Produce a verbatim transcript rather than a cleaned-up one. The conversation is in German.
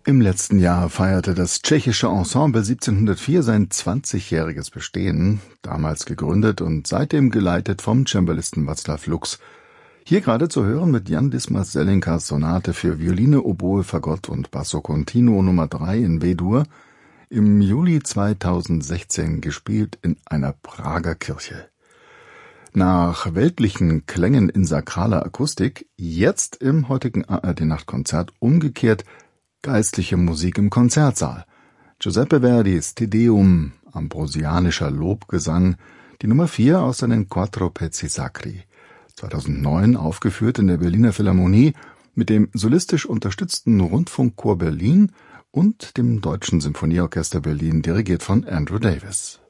Im letzten Jahr feierte das tschechische Ensemble siebzehnhundertvier sein zwanzigjähriges Bestehen, damals gegründet und seitdem geleitet vom Cembalisten Václav Lux. Hier gerade zu hören mit Jan Dismas Zelenkas Sonate für Violine, Oboe, Fagott und Basso Continuo Nummer drei in W-Dur, im Juli zweitausendsechzehn gespielt in einer Prager Kirche. Nach weltlichen Klängen in sakraler Akustik, jetzt im heutigen A R D-Nachtkonzert umgekehrt geistliche Musik im Konzertsaal. Giuseppe Verdis Te Deum, ambrosianischer Lobgesang, die Nummer vier aus seinen Quattro Pezzi Sacri, zweitausendneun aufgeführt in der Berliner Philharmonie mit dem solistisch unterstützten Rundfunkchor Berlin und dem Deutschen Symphonieorchester Berlin, dirigiert von Andrew Davis.